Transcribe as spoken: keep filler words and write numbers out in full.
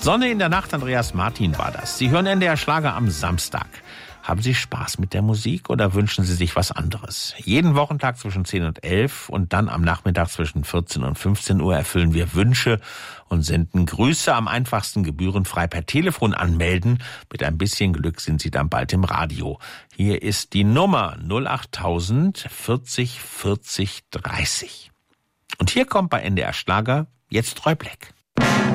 Sonne in der Nacht, Andreas Martin war das. Sie hören N D R Schlager am Samstag. Haben Sie Spaß mit der Musik oder wünschen Sie sich was anderes? Jeden Wochentag zwischen zehn und elf und dann am Nachmittag zwischen vierzehn und fünfzehn Uhr erfüllen wir Wünsche und senden Grüße, am einfachsten gebührenfrei per Telefon anmelden. Mit ein bisschen Glück sind Sie dann bald im Radio. Hier ist die Nummer null achttausend vierzig vierzig dreißig. Und hier kommt bei N D R Schlager jetzt Roy Black.